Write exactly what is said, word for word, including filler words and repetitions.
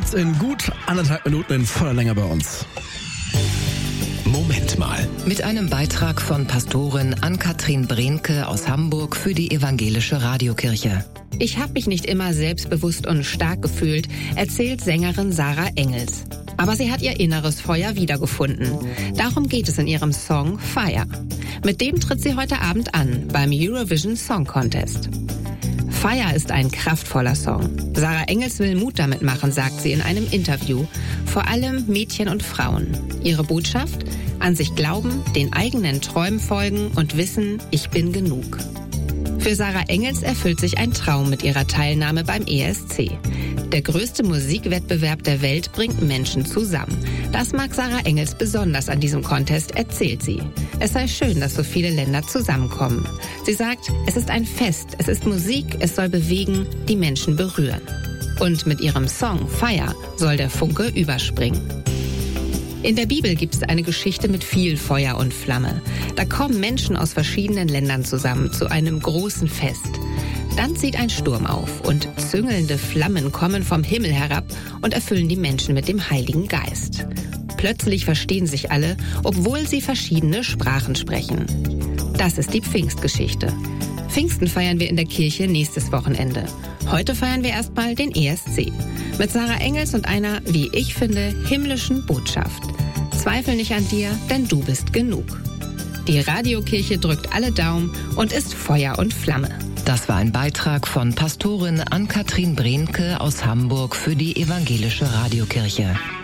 Jetzt in gut anderthalb Minuten in voller Länge bei uns. Moment mal. Mit einem Beitrag von Pastorin Ann-Kathrin Brehnke aus Hamburg für die Evangelische Radiokirche. Ich habe mich nicht immer selbstbewusst und stark gefühlt, erzählt Sängerin Sarah Engels. Aber sie hat ihr inneres Feuer wiedergefunden. Darum geht es in ihrem Song Fire. Mit dem tritt sie heute Abend an beim Eurovision Song Contest. Fire ist ein kraftvoller Song. Sarah Engels will Mut damit machen, sagt sie in einem Interview. Vor allem Mädchen und Frauen. Ihre Botschaft? An sich glauben, den eigenen Träumen folgen und wissen, ich bin genug. Für Sarah Engels erfüllt sich ein Traum mit ihrer Teilnahme beim E S C. Der größte Musikwettbewerb der Welt bringt Menschen zusammen. Das mag Sarah Engels besonders an diesem Contest, erzählt sie. Es sei schön, dass so viele Länder zusammenkommen. Sie sagt, es ist ein Fest, es ist Musik, es soll bewegen, die Menschen berühren. Und mit ihrem Song Fire soll der Funke überspringen. In der Bibel gibt es eine Geschichte mit viel Feuer und Flamme. Da kommen Menschen aus verschiedenen Ländern zusammen zu einem großen Fest. Dann zieht ein Sturm auf und züngelnde Flammen kommen vom Himmel herab und erfüllen die Menschen mit dem Heiligen Geist. Plötzlich verstehen sich alle, obwohl sie verschiedene Sprachen sprechen. Das ist die Pfingstgeschichte. Pfingsten feiern wir in der Kirche nächstes Wochenende. Heute feiern wir erstmal den E S C. Mit Sarah Engels und einer, wie ich finde, himmlischen Botschaft. Zweifel nicht an dir, denn du bist genug. Die Radiokirche drückt alle Daumen und ist Feuer und Flamme. Das war ein Beitrag von Pastorin Ann-Kathrin Brehnke aus Hamburg für die Evangelische Radiokirche.